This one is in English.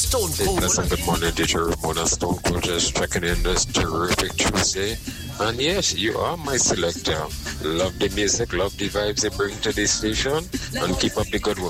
Stone Cold. Listen, good morning, DJ Ramona. Stone Cold just checking in this terrific Tuesday. And yes, you are my selector. Love the music, love the vibes they bring to this station, and keep up the good work.